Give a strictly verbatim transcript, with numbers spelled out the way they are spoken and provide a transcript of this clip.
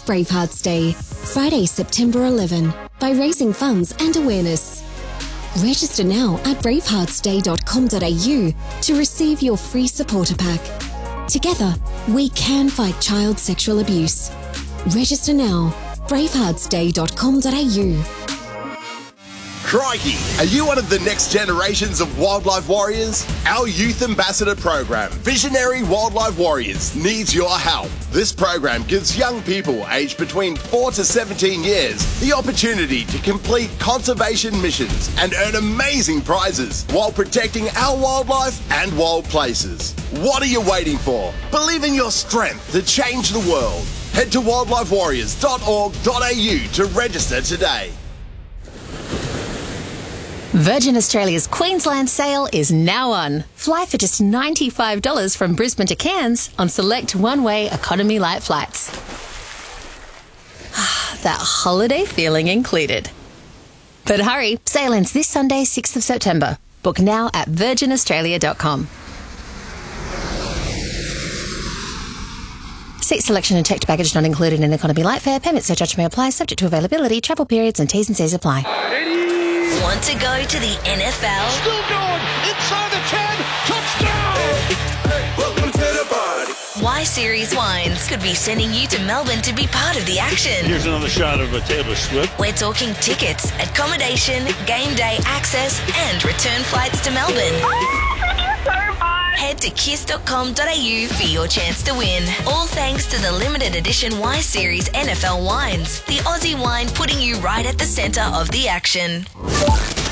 Bravehearts Day, Friday, September eleventh, by raising funds and awareness. Register now at bravehearts day dot com dot a u to receive your free supporter pack. Together, we can fight child sexual abuse. Register now, bravehearts day dot com dot a u. Crikey! Are you one of the next generations of wildlife warriors? Our Youth Ambassador program, Visionary Wildlife Warriors, needs your help. This program gives young people aged between four to seventeen years the opportunity to complete conservation missions and earn amazing prizes while protecting our wildlife and wild places. What are you waiting for? Believe in your strength to change the world. Head to wildlife warriors dot org dot a u to register today. Virgin Australia's Queensland sale is now on. Fly for just ninety-five dollars from Brisbane to Cairns on select one-way economy light flights. That holiday feeling included. But hurry, sale ends this Sunday, sixth of September. Book now at virgin australia dot com. Seat selection and checked baggage not included in economy light fare. Payment surcharge may apply, subject to availability, travel periods and T's and C's apply. Want to go to the N F L? Still going, inside the ten, touchdown! Welcome to the party. Y-Series Wines could be sending you to Melbourne to be part of the action. Here's another shot of a Taylor Swift. We're talking tickets, accommodation, game day access and return flights to Melbourne. Oh, thank you so much. Head to kiss dot com dot a u for your chance to win. All thanks to the limited edition Y-Series N F L wines, the Aussie wine putting you right at the centre of the action.